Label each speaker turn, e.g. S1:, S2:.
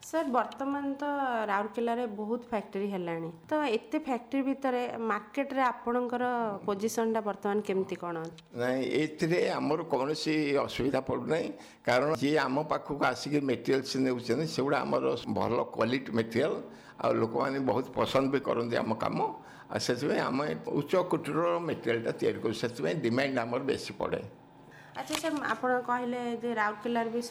S1: Sir ବର୍ତ୍ତମାନ ତ ରାଉରକେଲାରେ ବହୁତ ଫ୍ୟାକ୍ଟ୍ରି ହେଲାଣି, ତ ଏତେ ଫ୍ୟାକ୍ଟ୍ରି ଭିତରେ ମାର୍କେଟରେ ଆପଣଙ୍କର ପୋଜିସନଟା ବର୍ତ୍ତମାନ କେମିତି କ'ଣ?
S2: ନାଇଁ ଏଥିରେ ଆମର କୌଣସି ଅସୁବିଧା ପଡ଼ୁନାହିଁ, କାରଣ ଯିଏ ଆମ ପାଖକୁ ଆସିକି ମେଟେରିଆଲ୍ସ ନେଉଛନ୍ତି ସେଗୁଡ଼ା ଆମର ଭଲ କ୍ୱାଲିଟି ମେଟେରିଆଲ୍, ଆଉ ଲୋକମାନେ ବହୁତ ପସନ୍ଦ ବି କରନ୍ତି ଆମ କାମ। ଆଉ ସେଥିପାଇଁ ଆମେ ଉଚ୍ଚ କୋଟିର ମେଟେରିଆଲ୍ଟା ତିଆରି କରୁ, ସେଥିପାଇଁ ଡିମାଣ୍ଡ ଆମର ବେଶୀ ପଡ଼େ।
S1: ଆଚ୍ଛା ସାର୍, ଆପଣ କହିଲେ ଯେ ରାଉରକେଲାରେ ବି